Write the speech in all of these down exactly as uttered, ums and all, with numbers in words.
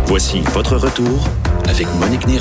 Voici votre retour avec Monique Néron.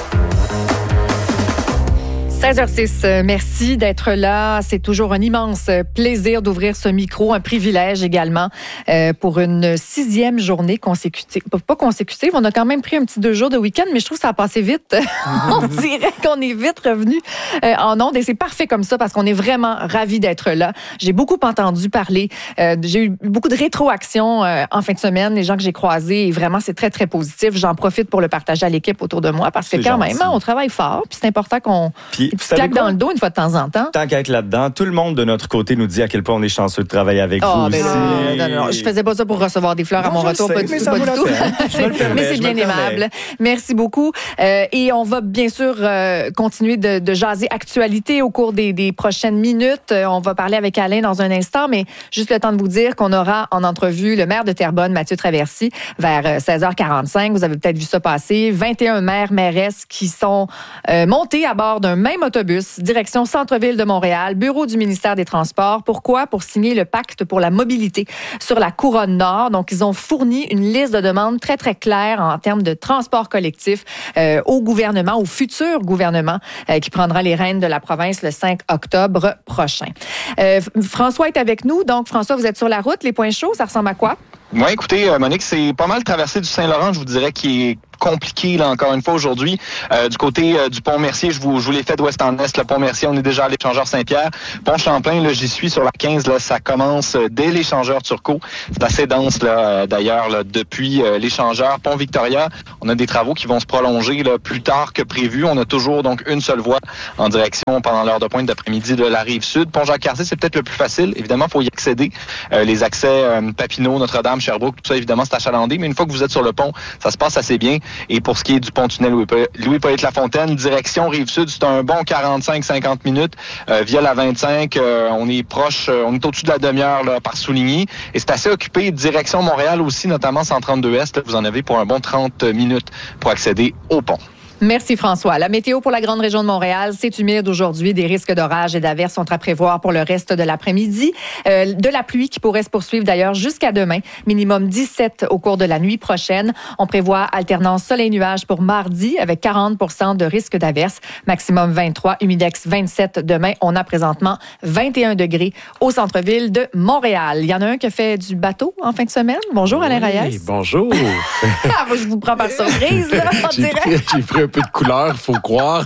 seize heures six, merci d'être là. C'est toujours un immense plaisir d'ouvrir ce micro, un privilège également euh, pour une sixième journée consécutive. Pas consécutive, on a quand même pris un petit deux jours de week-end, mais je trouve que ça a passé vite. On dirait qu'on est vite revenu euh, en ondes et c'est parfait comme ça parce qu'on est vraiment ravis d'être là. J'ai beaucoup entendu parler, euh, j'ai eu beaucoup de rétroactions euh, en fin de semaine, les gens que j'ai croisés et vraiment c'est très très positif. J'en profite pour le partager à l'équipe autour de moi parce que c'est quand gentil. même, on travaille fort puis c'est important qu'on... Puis, Une petite claque dans le dos une fois de temps en temps. Tant qu'à être là-dedans, tout le monde de notre côté nous dit à quel point on est chanceux de travailler avec oh, vous ben aussi. Non, non, non, je faisais pas ça pour recevoir des fleurs non, à mon retour, sais, pas du mais tout. Ça Pas vous du tout. permets, mais c'est bien aimable. Merci beaucoup. Euh, et on va bien sûr euh, continuer de, de jaser actualité au cours des, des prochaines minutes. Euh, on va parler avec Alain dans un instant, mais juste le temps de vous dire qu'on aura en entrevue le maire de Terrebonne, Mathieu Traversy, vers seize heures quarante-cinq. Vous avez peut-être vu ça passer. vingt et un maires, mairesses qui sont euh, montés à bord d'un même autobus, direction Centre-Ville de Montréal, bureau du ministère des Transports. Pourquoi? Pour signer le pacte pour la mobilité sur la Couronne Nord. Donc, ils ont fourni une liste de demandes très, très claire en termes de transport collectif euh, au gouvernement, au futur gouvernement euh, qui prendra les rênes de la province le cinq octobre prochain. Euh, François est avec nous. Donc, François, vous êtes sur la route. Les points chauds, ça ressemble à quoi? Oui, écoutez, Monique, c'est pas mal traversé du Saint-Laurent, je vous dirais, qui est compliqué, là, encore une fois, aujourd'hui. Euh, du côté euh, du Pont-Mercier, je vous, je vous l'ai fait d'ouest en est. Le Pont-Mercier, on est déjà à l'échangeur Saint-Pierre. Pont-Champlain, là, j'y suis sur la quinze, là, ça commence euh, dès l'échangeur Turcot. C'est assez dense, là, euh, d'ailleurs, là, depuis euh, l'échangeur Pont-Victoria. On a des travaux qui vont se prolonger, là, plus tard que prévu. On a toujours, donc, une seule voie en direction pendant l'heure de pointe d'après-midi de la Rive-Sud. Pont-Jacques-Cartier, c'est peut-être le plus facile. Évidemment, il faut y accéder. Euh, les accès euh, Papineau, Notre-Dame, Sherbrooke, tout ça, évidemment, c'est achalandé. Mais une fois que vous êtes sur le pont, ça se passe assez bien. Et pour ce qui est du pont-tunnel Louis-Polyte-Lafontaine, direction Rive-Sud, c'est un bon quarante-cinq à cinquante minutes euh, via la vingt-cinq. Euh, on est proche, euh, on est au-dessus de la demi-heure là, par Souligny. Et c'est assez occupé. Direction Montréal aussi, notamment cent trente-deux Est. Là, vous en avez pour un bon trente minutes pour accéder au pont. Merci François. La météo pour la grande région de Montréal, c'est humide aujourd'hui. Des risques d'orage et d'averses sont à prévoir pour le reste de l'après-midi. Euh, de la pluie qui pourrait se poursuivre d'ailleurs jusqu'à demain. Minimum dix-sept au cours de la nuit prochaine. On prévoit alternance soleil-nuage pour mardi avec quarante pour cent de risque d'averses. Maximum vingt-trois, humidex vingt-sept demain. On a présentement vingt et un degrés au centre-ville de Montréal. Il y en a un qui a fait du bateau en fin de semaine. Bonjour Alain oui, Reyes. Bonjour. Ah, je vous prends par surprise là, on j'ai, dirait. pris, j'ai pris un peu de couleur, faut croire.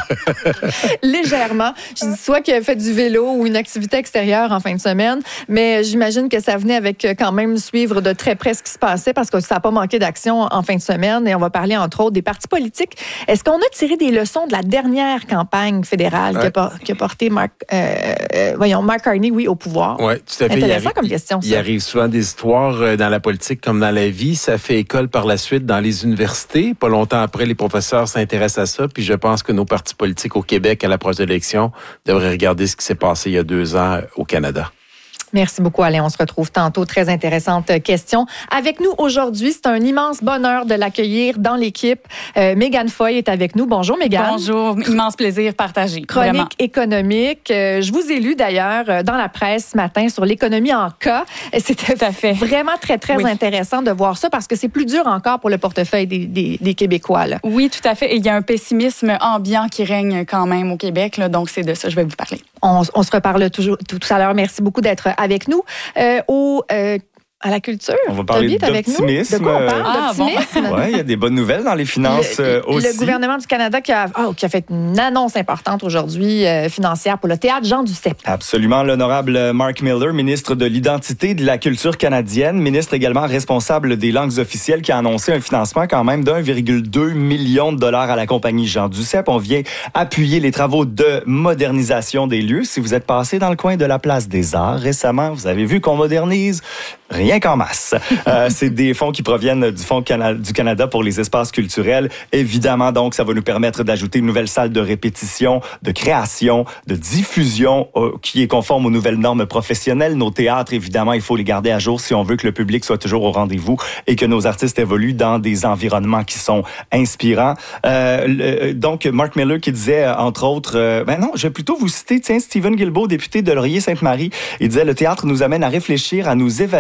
Légèrement. Je dis soit qu'il a fait du vélo ou une activité extérieure en fin de semaine, mais j'imagine que ça venait avec quand même suivre de très près ce qui se passait parce que ça n'a pas manqué d'action en fin de semaine et on va parler entre autres des partis politiques. Est-ce qu'on a tiré des leçons de la dernière campagne fédérale ouais. qu'a, qu'a porté Mark, euh, euh, voyons, Mark Carney, oui, au pouvoir? Oui, tout à fait. Intéressant il arrive, comme question, ça. Il arrive souvent des histoires dans la politique comme dans la vie. Ça fait école par la suite dans les universités. Pas longtemps après, les professeurs s'intéressent à ça. Puis je pense que nos partis politiques au Québec, à l'approche de l'élection, devraient regarder ce qui s'est passé il y a deux ans au Canada. Merci beaucoup, Alain. On se retrouve tantôt. Très intéressante question. Avec nous aujourd'hui, c'est un immense bonheur de l'accueillir dans l'équipe. Euh, Mégane Foy est avec nous. Bonjour, Mégane. Bonjour. Immense plaisir partagé. Chronique vraiment. économique. Euh, je vous ai lu d'ailleurs dans la presse ce matin sur l'économie en cas. C'était Tout à fait. vraiment très, très oui. intéressant de voir ça parce que c'est plus dur encore pour le portefeuille des, des, des Québécois. Là. Oui, tout à fait. Et il y a un pessimisme ambiant qui règne quand même au Québec. Là, donc, c'est de ça que je vais vous parler. On, on se reparle toujours, tout, tout à l'heure. Merci beaucoup d'être avec nous. Euh, au, euh, à la culture. On va parler d'optimisme. De quoi on parle? Ah, d'optimisme? Bon. Oui, il y a des bonnes nouvelles dans les finances le, euh, aussi. Le gouvernement du Canada qui a, oh, qui a fait une annonce importante aujourd'hui euh, financière pour le théâtre Jean Duceppe. Absolument. L'honorable Mark Miller, ministre de l'Identité et de la culture canadienne, ministre également responsable des langues officielles, qui a annoncé un financement quand même d'un virgule deux million de dollars à la compagnie Jean Duceppe. On vient appuyer les travaux de modernisation des lieux. Si vous êtes passé dans le coin de la Place des Arts récemment, vous avez vu qu'on modernise rien qu'en masse. Euh, c'est des fonds qui proviennent du Fonds Cana- du Canada pour les espaces culturels. Évidemment, donc, ça va nous permettre d'ajouter une nouvelle salle de répétition, de création, de diffusion euh, qui est conforme aux nouvelles normes professionnelles. Nos théâtres, évidemment, il faut les garder à jour si on veut que le public soit toujours au rendez-vous et que nos artistes évoluent dans des environnements qui sont inspirants. Euh, le, donc, Mark Miller qui disait, entre autres, euh, ben non, je vais plutôt vous citer, tiens, Stephen Guilbeault, député de Laurier-Sainte-Marie, il disait, le théâtre nous amène à réfléchir, à nous évader, à nous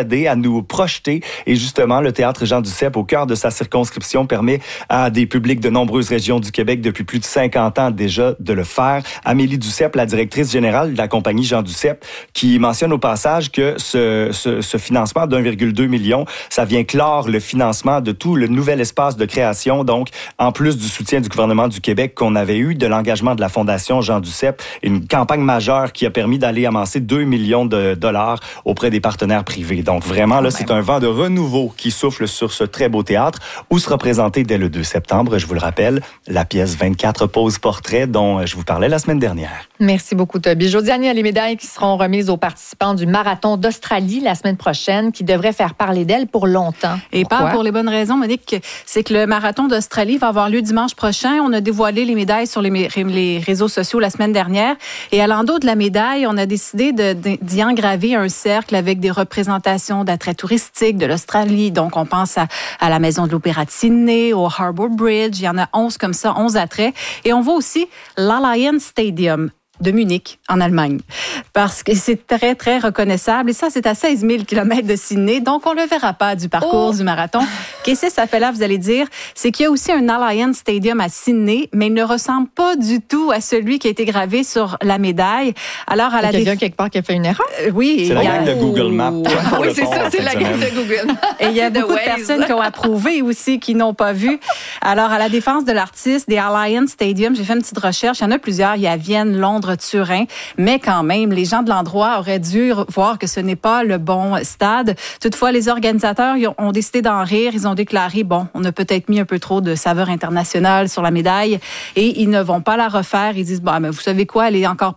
nous projeter. Et justement, le Théâtre Jean Duceppe, au cœur de sa circonscription, permet à des publics de nombreuses régions du Québec depuis plus de cinquante ans déjà de le faire. Amélie Duceppe, la directrice générale de la compagnie Jean Duceppe, qui mentionne au passage que ce, ce, ce financement d'un virgule deux million, ça vient clore le financement de tout le nouvel espace de création. Donc, en plus du soutien du gouvernement du Québec qu'on avait eu, de l'engagement de la Fondation Jean Duceppe, une campagne majeure qui a permis d'aller amasser deux millions de dollars auprès des partenaires privés. Donc, vraiment, là, c'est un vent de renouveau qui souffle sur ce très beau théâtre où sera présenté dès le deux septembre, je vous le rappelle, la pièce vingt-quatre Pose Portrait dont je vous parlais la semaine dernière. Merci beaucoup, Toby. Josiane, il y a les médailles qui seront remises aux participants du marathon d'Australie la semaine prochaine qui devrait faire parler d'elle pour longtemps. Et pas pour les bonnes raisons, Monique. C'est que le marathon d'Australie va avoir lieu dimanche prochain. On a dévoilé les médailles sur les, les réseaux sociaux la semaine dernière. Et à l'endos de la médaille, on a décidé de, de, d'y engraver un cercle avec des représentations d'attraits touristiques de l'Australie. Donc, on pense à, à la Maison de l'Opéra de Sydney, au Harbour Bridge. Il y en a onze comme ça, onze attraits. Et on voit aussi l'Allianz Stadium de Munich, en Allemagne. Parce que c'est très, très reconnaissable. Et ça, c'est à seize mille kilomètres de Sydney. Donc, on ne le verra pas du parcours oh. du marathon. Qu'est-ce que ça fait là, vous allez dire? C'est qu'il y a aussi un Allianz Stadium à Sydney, mais il ne ressemble pas du tout à celui qui a été gravé sur la médaille. Alors, à la quelqu'un déf... quelque part qui a fait une erreur? Euh, oui. C'est la gang de Google Maps. Ah oui, c'est ça, c'est la gang de Google. Et il y a beaucoup de personnes qui ont approuvé aussi, qui n'ont pas vu. Alors, à la défense de l'artiste, des Allianz Stadium, j'ai fait une petite recherche. Il y en a plusieurs. Il y a Vienne, Londres, Turin. Mais quand même, les gens de l'endroit auraient dû voir que ce n'est pas le bon stade. Toutefois, les organisateurs ont décidé d'en rire. Ils ont déclaré, bon, on a peut-être mis un peu trop de saveur internationale sur la médaille et ils ne vont pas la refaire. Ils disent, bon, mais vous savez quoi, elle est encore